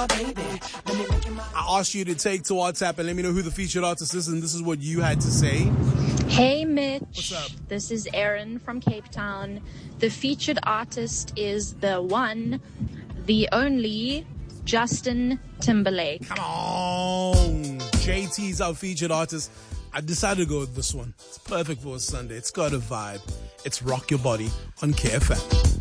I asked you to take to WhatsApp and let me know who the featured artist is, and this is what you had to say. Hey Mitch, what's up? This is Erin from Cape Town. The featured artist is the one, the only, Justin Timberlake. Come on, JT's our featured artist. I decided to go with this one. It's perfect for a Sunday. It's got a vibe. It's Rock Your Body on KFM.